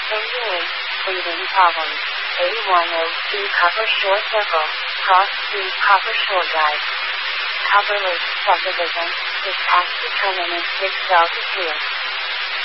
Overall, breathing problems. A102 Copper Shore Circle, Cross 2 Copper Shore Drive. Copper Lake Subdivision, is past determinant 6 altitude.